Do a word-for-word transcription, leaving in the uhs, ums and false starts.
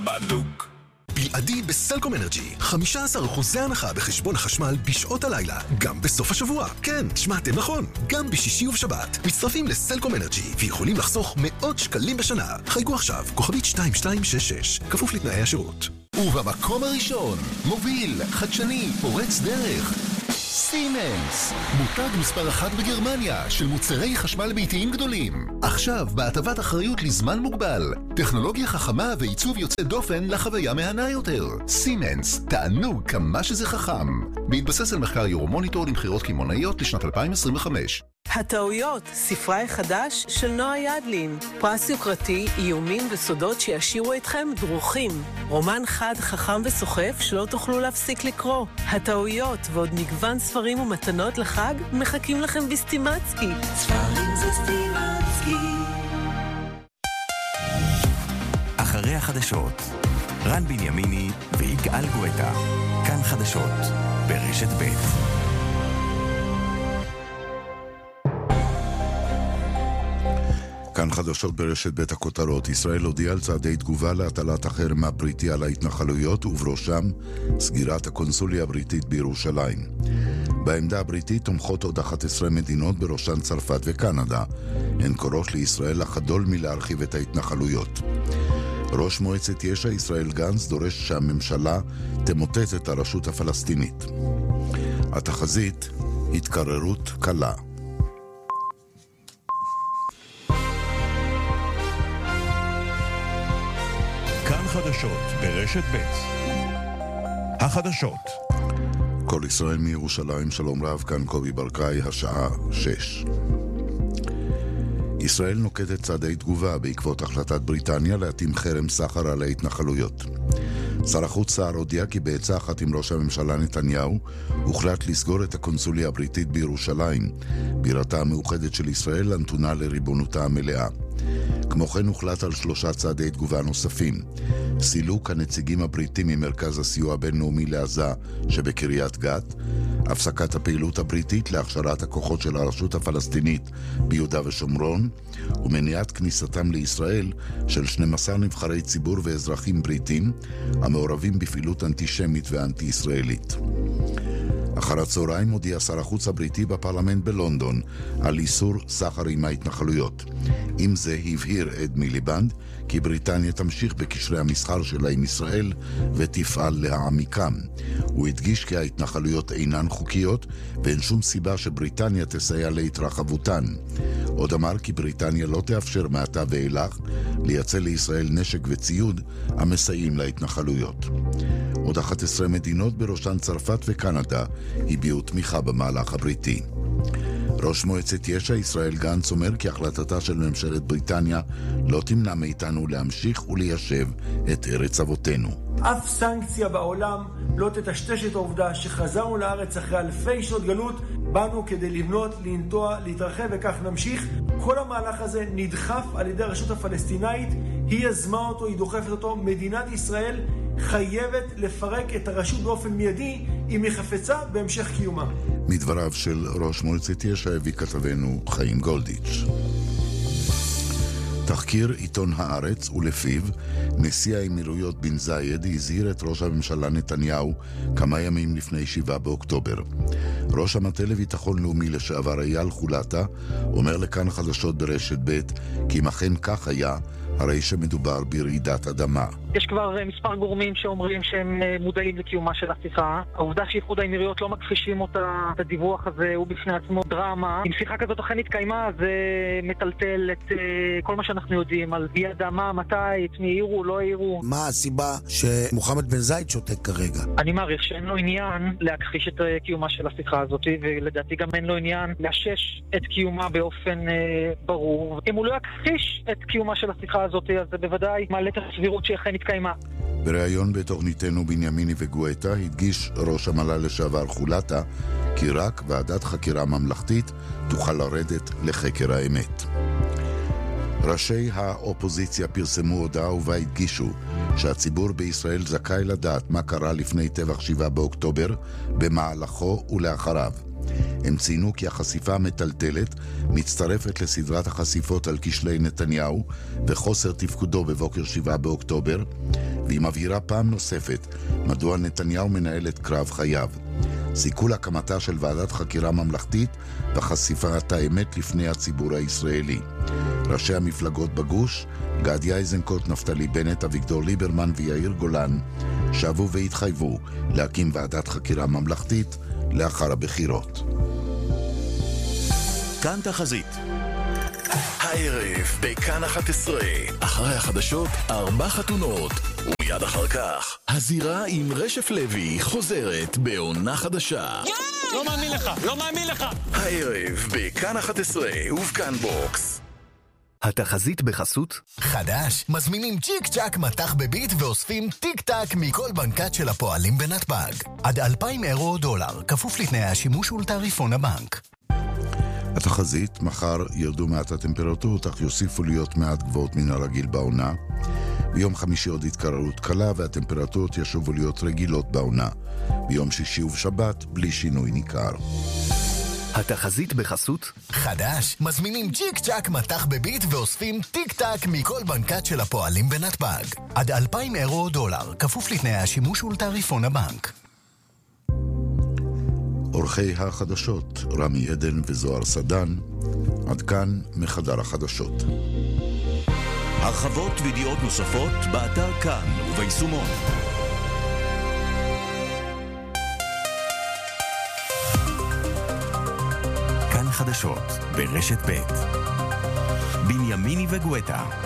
בדוק. בלעדי בסלקום אנרג'י, חמישה עשר אחוז הנחה בחשבון החשמל בשעות הלילה, גם בסוף השבוע. כן, שמעתם נכון, גם בשישי ובשבת. מצטרפים לסלקום אנרג'י ויכולים לחסוך מאות שקלים בשנה. חייגו עכשיו, כוכבית שתיים שתיים שש שש, כפוף לתנאי השירות. ובמקום הראשון, מוביל, חדשני, פורץ דרך, סימנס, מותג מספר אחת בגרמניה של מוצרי חשמל ביתיים גדולים. עכשיו בהטבת אחריות לזמן מוגבל, טכנולוגיה חכמה ועיצוב יוצא דופן לחוויה מהנה יותר. סימנס, תענוג כמה שזה חכם. בהתבסס על מחקר יורומוניטור למחירות קמעונאיות לשנת אלפיים עשרים וחמש. הטעויות, ספרי חדש של נועה ידלין. פרס יוקרתי, איומים וסודות שישאירו אתכם דרוכים. רומן חד, חכם וסוחף שלא תוכלו להפסיק לקרוא. הטעויות ועוד מגוון ספרים ומתנות לחג מחכים לכם בסטימצקי. ספרים זה סטימצקי. אחרי החדשות, רן בנימיני ויגאל גואטה. כאן חדשות, ברשת ב'. כאן חדשות ברשת בית הכותרות. ישראל הודיעה על צעדי תגובה להטלת החרם הבריטי על ההתנחלויות, ובראשם סגירת הקונסוליה הבריטית בירושלים. בעמדה הבריטית תומכות עוד אחת עשרה מדינות, בראשן צרפת וקנדה. הן קוראות לישראל לחדול מלהרחיב את ההתנחלויות. ראש מועצת יש"ע ישראל גנץ דורש שהממשלה תמוטט את הרשות הפלסטינית. התחזית, התקררות קלה. כאן חדשות ברשת ב'. החדשות. כל ישראל מירושלים, שלום רב, כאן קובי ברקאי, השעה שש. ישראל נוקטת צעדי תגובה בעקבות החלטת בריטניה להתאים חרם סחר על ההתנחלויות. שר החוץ סער הודיע כי בעצה אחת עם ראש הממשלה נתניהו הוחלט לסגור את הקונסוליה הבריטית בירושלים, בירתה המאוחדת של ישראל הנתונה לריבונותה המלאה. כמו כן הוחלט על שלושה צעדי תגובה נוספים: סילוק הנציגים הבריטים ממרכז הסיוע הבינלאומי לעזה שבקריית גת, הפסקת הפעילות הבריטית להכשרת הכוחות של הרשות הפלסטינית ביהודה ושומרון, ומניעת כניסתם לישראל של שנים עשר נבחרי ציבור ואזרחים בריטים המעורבים בפעילות אנטישמית ואנטי-ישראלית. אחר הצהריים הודיע שר החוץ הבריטי בפרלמנט בלונדון על איסור סחר עם ההתנחלויות. עם זה הבהיר אד מיליבנד כי בריטניה תמשיך בקשרי המסחר שלה עם ישראל ותפעל להעמיקם. הוא הדגיש כי ההתנחלויות אינן חוקיות ואין שום סיבה שבריטניה תסייע להתרחבותן. עוד אמר כי בריטניה לא תאפשר מעתה ואילך לייצא לישראל נשק וציוד המסייעים להתנחלויות. עוד אחת עשרה מדינות, בראשן צרפת וקנדה, הביעו תמיכה במהלך הבריטי. ראש מועצת יש"ע ישראל גנץ אומר כי החלטתה של ממשלת בריטניה לא תמנע מאיתנו להמשיך וליישב את ארץ אבותינו. אף סנקציה בעולם לא תטשטש את העובדה שחזרנו לארץ אחרי אלפי שנות גלות, באנו כדי לבנות, לנטוע, להתרחב, וכך נמשיך. כל המהלך הזה נדחף על ידי הרשות הפלסטינאית, היא יזמה אותו, היא דוחפת אותו. מדינת ישראל חייבת לפרק את הרשות באופן מיידי אם היא חפצה בהמשך קיומה. מדבריו של ראש מועצת יש"ע הביא כתבנו חיים גולדיץ'. תחקיר עיתון הארץ ולפיו נשיא האמירויות בן זייד הזהיר את ראש הממשלה נתניהו כמה ימים לפני שבעה באוקטובר. ראש המטה לביטחון לאומי לשעבר אייל חולטה אומר לכאן חדשות ברשת ב' כי אם אכן כך היה, הרי שמדובר ברעידת אדמה. יש כבר מספר גורמים שאומרים שהם מודעים לקיומה של השיחה. העובדה שאיחוד האמירויות לא מכחישים אותה, את הדיווח הזה הוא בפני עצמו דרמה. אם שיחה כזאת אכן התקיימה, זה מטלטל את כל מה שאנחנו יודעים על אי אדמה, מתי, את מי העירו, לא העירו. מה הסיבה שמוחמד בן זייד שותק כרגע? אני מעריך שאין לו עניין להכחיש את קיומה של השיחה הזאת, ולדעתי גם אין לו עניין לאשש את קיומה באופן אה, ברור. אם הוא לא יכחיש את קיומה של השיחה הזאת, אז זה בוודאי מעלה את הסבירות שאכן התקיימה. בריאיון בתוכניתנו בנימיני וגואטה הדגיש ראש המל"ל לשעבר חולטה כי רק ועדת חקירה ממלכתית תוכל לרדת לחקר האמת. ראשי האופוזיציה פרסמו הודעה ובה הדגישו שהציבור בישראל זכאי לדעת מה קרה לפני טבח שבעה באוקטובר, במהלכו ולאחריו. הם ציינו כי החשיפה המטלטלת מצטרפת לסדרת החשיפות על כשלי נתניהו וחוסר תפקודו בבוקר שבעה באוקטובר, והיא מבהירה פעם נוספת מדוע נתניהו מנהל את קרב חייו. סיכול הקמתה של ועדת חקירה ממלכתית וחשיפת האמת לפני הציבור הישראלי. ראשי המפלגות בגוש, גדי איזנקוט, נפתלי בנט, אביגדור ליברמן ויאיר גולן, שבו והתחייבו להקים ועדת חקירה ממלכתית לאחר הבחירות. כאן תחזית. הערב בכאן אחת עשרה, אחרי החדשות ארבע חתונות, ומיד אחר כך הזירה עם רשף לוי חוזרת בעונה חדשה. לא מאמין לך, לא מאמין לך. הערב בכאן אחת עשרה ובכאן בוקס. התחזית בחסות חדש, מזמינים צ'יק צ'ק מתח בביט ואוספים טיק טק מכל בנקת של הפועלים בנתב"ג. עד אלפיים אירו או דולר, כפוף לתנאי השימוש ולתעריפון הבנק. התחזית, מחר ירדו מעט הטמפרטורות, אך יוסיפו להיות מעט גבוהות מן הרגיל בעונה. ביום חמישי עוד התקררות קלה והטמפרטורות ישובו להיות רגילות בעונה. ביום שישי ובשבת בלי שינוי ניכר. התחזית בחסות חדש, מזמינים צ'יק צ'ק מתח בביט ואוספים טיק טק מכל בנקת של הפועלים בנתב"ג. עד אלפיים אירו או דולר, כפוף לתנאי השימוש ולתעריפון הבנק. אורחי החדשות, רמי עדן וזוהר סדן, עד כאן מחדר החדשות. הרחבות וידיעות נוספות באתר כאן וביישומון. כאן חדשות ברשת ב'. בנימיני וגואטה.